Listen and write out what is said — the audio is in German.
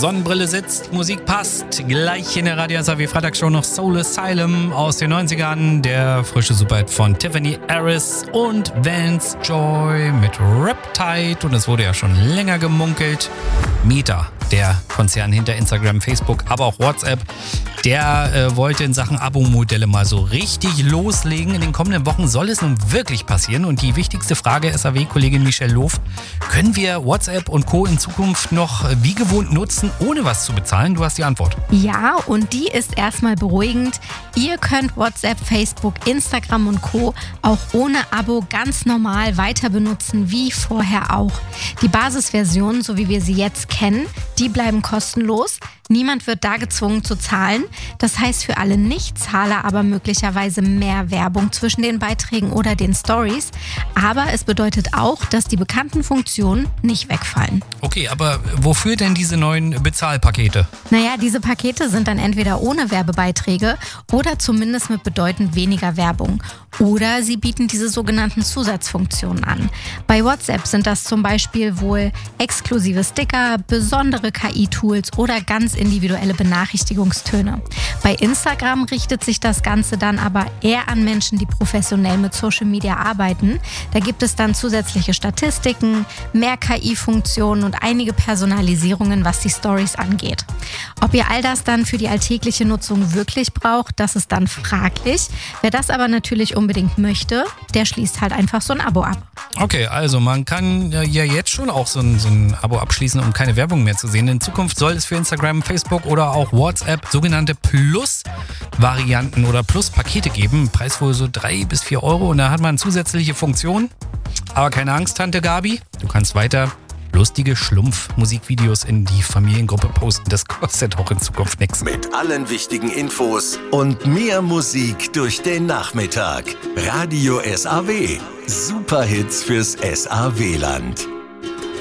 Sonnenbrille sitzt, Musik passt. Gleich in der Radio SAW Freitagsshow noch Soul Asylum aus den 90ern. Der frische Superhit von Tiffany Harris und Vance Joy mit Riptide. Und es wurde ja schon länger gemunkelt. Meta, der Konzern hinter Instagram, Facebook, aber auch WhatsApp, der wollte in Sachen Abo-Modelle mal so richtig loslegen. In den kommenden Wochen soll es nun wirklich passieren. Und die wichtigste Frage, SAW-Kollegin Michelle Loof, können wir WhatsApp und Co. in Zukunft noch wie gewohnt nutzen, ohne was zu bezahlen? Du hast die Antwort. Ja, und die ist erstmal beruhigend. Ihr könnt WhatsApp, Facebook, Instagram und Co. auch ohne Abo ganz normal weiter benutzen, wie vorher auch. Die Basisversionen, so wie wir sie jetzt kennen, die bleiben kostenlos. Niemand wird da gezwungen zu zahlen. Das heißt für alle Nichtzahler aber möglicherweise mehr Werbung zwischen den Beiträgen oder den Stories. Aber es bedeutet auch, dass die bekannten Funktionen nicht wegfallen. Okay, aber wofür denn diese neuen Bezahlpakete? Naja, diese Pakete sind dann entweder ohne Werbebeiträge oder zumindest mit bedeutend weniger Werbung. Oder sie bieten diese sogenannten Zusatzfunktionen an. Bei WhatsApp sind das zum Beispiel wohl exklusive Sticker, besondere KI-Tools oder ganz individuelle Benachrichtigungstöne. Bei Instagram richtet sich das Ganze dann aber eher an Menschen, die professionell mit Social Media arbeiten. Da gibt es dann zusätzliche Statistiken, mehr KI-Funktionen und einige Personalisierungen, was die Stories angeht. Ob ihr all das dann für die alltägliche Nutzung wirklich braucht, das ist dann fraglich. Wer das aber natürlich unbedingt möchte, der schließt halt einfach so ein Abo ab. Okay, also man kann ja jetzt schon auch so ein Abo abschließen, um keine Werbung mehr zu sehen. In Zukunft soll es für Instagram, Facebook oder auch WhatsApp sogenannte Plus-Varianten oder Plus-Pakete geben. Preis wohl so 3 bis 4 Euro und da hat man zusätzliche Funktionen. Aber keine Angst, Tante Gabi, du kannst weiter lustige Schlumpf-Musikvideos in die Familiengruppe posten. Das kostet auch in Zukunft nichts. Mit allen wichtigen Infos und mehr Musik durch den Nachmittag. Radio SAW. Superhits fürs SAW-Land.